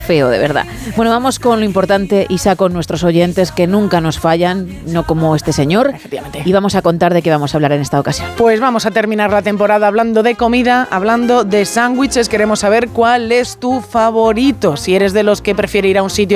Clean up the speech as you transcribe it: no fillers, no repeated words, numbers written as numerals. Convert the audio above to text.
feo, de verdad. Bueno, vamos con lo importante, Isa, con nuestros oyentes que nunca nos fallan, no como este señor. Efectivamente. Y vamos a contar de qué vamos a hablar en esta ocasión. Pues vamos a terminar la temporada hablando de comida, hablando de sándwiches. Queremos saber cuál es tu favorito. Si eres de los que prefiere ir a un sitio